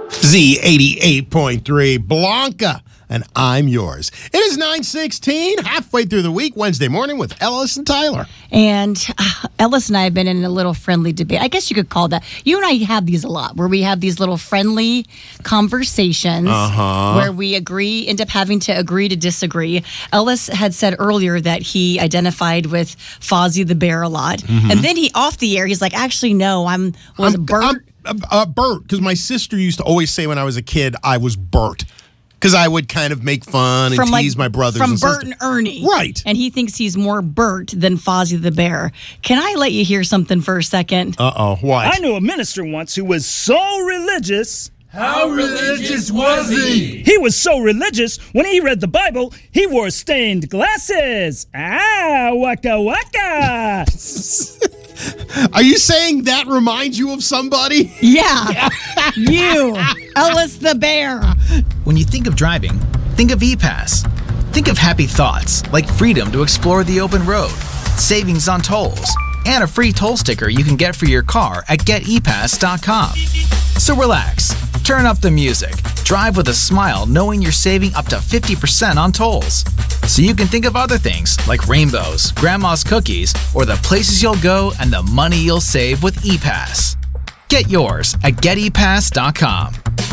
Z88.3 Blanca, and I'm yours. It is 9:16, halfway through the week, Wednesday morning with Ellis and Tyler. And Ellis and I have been in a little friendly debate. I guess you could call that. You and I have these a lot, where we have these little friendly conversations where we end up having to agree to disagree. Ellis had said earlier that he identified with Fozzie the Bear a lot. And then off the air, he's like, actually, no, was Bert. Bert, because my sister used to always say when I was a kid, I was Bert. Because I would kind of make fun and tease my brothers and sisters. From Bert and Ernie. Right. And he thinks he's more Bert than Fozzie the Bear. Can I let you hear something for a second? Uh-oh, what? I knew a minister once who was so religious. How religious was he? He was so religious, when he read the Bible, he wore stained glasses. Ah, waka waka. Are you saying that reminds you of somebody? Yeah. You, Ellis the Bear. When you think of driving, think of E-Pass. Think of happy thoughts like freedom to explore the open road, savings on tolls, and a free toll sticker you can get for your car at getepass.com. So relax, turn up the music, drive with a smile knowing you're saving up to 50% on tolls. So you can think of other things like rainbows, grandma's cookies, or the places you'll go and the money you'll save with E-Pass. Get yours at getepass.com.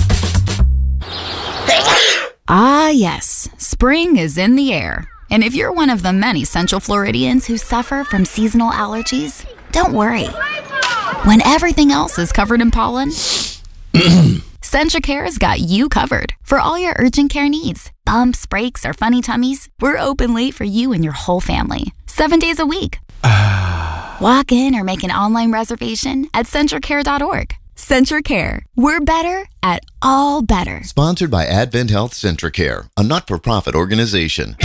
Ah, yes. Spring is in the air. And if you're one of the many Central Floridians who suffer from seasonal allergies, don't worry. When everything else is covered in pollen, CentraCare's got you covered for all your urgent care needs. Bumps, breaks, or funny tummies, we're open late for you and your whole family, 7 days a week. Walk in or make an online reservation at CentraCare.org. CentraCare. We're better at all better. Sponsored by Advent Health CentraCare, a not-for-profit organization.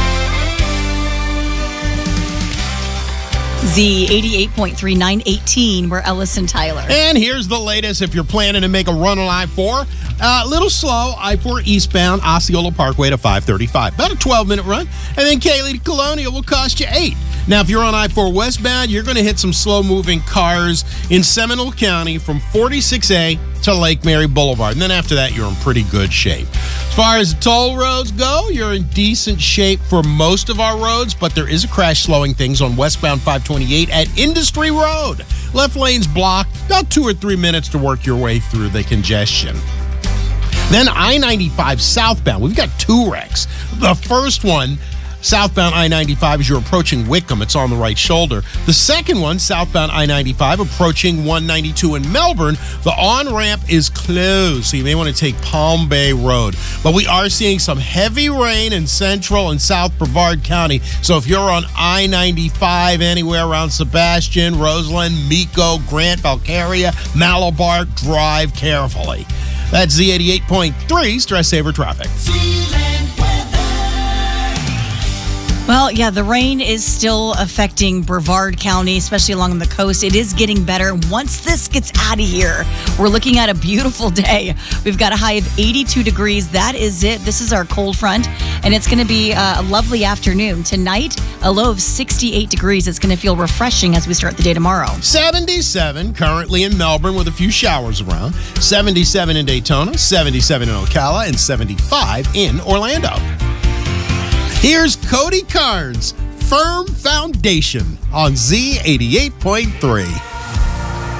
Z88.3 918, we're Ellis and Tyler. And here's the latest if you're planning to make a run on I-4. A little slow, I-4 eastbound, Osceola Parkway to 535. About a 12-minute run. And then Cayley to Colonial will cost you 8. Now, if you're on I-4 westbound, you're going to hit some slow-moving cars in Seminole County from 46A to Lake Mary Boulevard. And then after that, you're in pretty good shape. As far as the toll roads go, you're in decent shape for most of our roads, but there is a crash slowing things on westbound 528 at Industry Road. Left lane's blocked, about 2 or 3 minutes to work your way through the congestion. Then I-95 southbound, we've got 2 wrecks. The first one, southbound I-95, as you're approaching Wickham, it's on the right shoulder. The second one, southbound I-95, approaching 192 in Melbourne, the on-ramp is closed, so you may want to take Palm Bay Road. But we are seeing some heavy rain in Central and South Brevard County, so if you're on I-95 anywhere around Sebastian, Roseland, Mico, Grant, Valcaria, Malabar, drive carefully. That's Z88.3 Stress Saver Traffic. Well, yeah, the rain is still affecting Brevard County, especially along the coast. It is getting better. Once this gets out of here, we're looking at a beautiful day. We've got a high of 82 degrees. That is it. This is our cold front, and it's going to be a lovely afternoon. Tonight, a low of 68 degrees. It's going to feel refreshing as we start the day tomorrow. 77 currently in Melbourne with a few showers around. 77 in Daytona, 77 in Ocala, and 75 in Orlando. Here's Cody Carnes, Firm Foundation on Z88.3.